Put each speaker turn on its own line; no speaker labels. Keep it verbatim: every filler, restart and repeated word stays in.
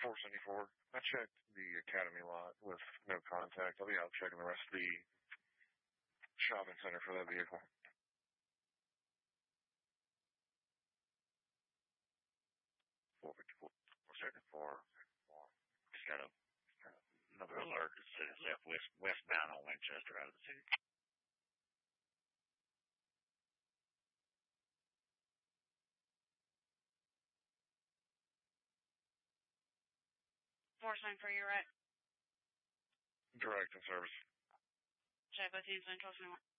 four seventy-four. I checked the Academy lot with no contact. I'll be out checking the rest of the shopping center for that vehicle.
four fifty-four, four seventy-four. Just got a, another alert that said it's west, westbound on Winchester out of the city.
Four sign for you, right?
Direct in service.
Check with you, Central.